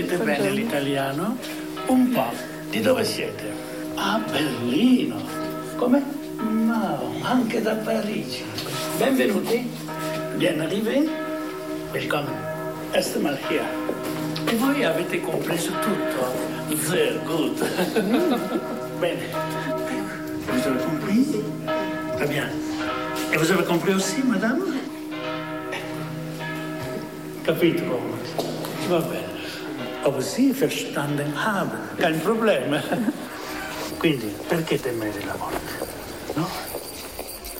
Parlerete bene l'italiano? Un po'. Di dove siete? A Berlino. Come? No, anche da Parigi. Benvenuti. Bien arrivé. Willkommen. Erst mal hier. E voi avete compreso tutto? Sehr gut. Bene. Vous avez compris? Très bien. Et vous avez compris aussi, madame? Capito come? Va bene. Ob Sie verstanden haben. Kein Problem. Quindi, perché temere la morte? No?